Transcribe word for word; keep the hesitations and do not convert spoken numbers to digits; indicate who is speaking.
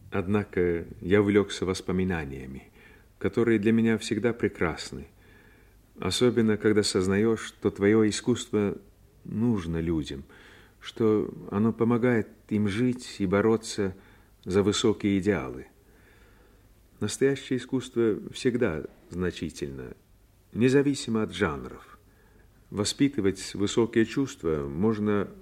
Speaker 1: Однако я увлекся воспоминаниями, которые для меня всегда прекрасны, особенно когда сознаешь, что твое искусство нужно людям, что оно помогает им жить и бороться за высокие идеалы. Настоящее искусство всегда значительно, независимо от жанров. Воспитывать высокие чувства можно